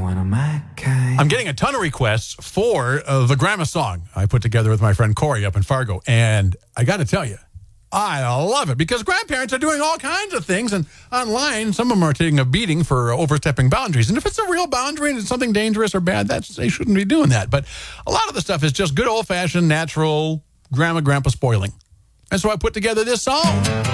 one of my kind. I'm getting a ton of requests for the grandma song I put together with my friend Corey up in Fargo. And I got to tell you, I love it because grandparents are doing all kinds of things. And online, some of them are taking a beating for overstepping boundaries. And if it's a real boundary and it's something dangerous or bad, they shouldn't be doing that. But a lot of the stuff is just good old-fashioned, natural grandma-grandpa spoiling. And so I put together this song.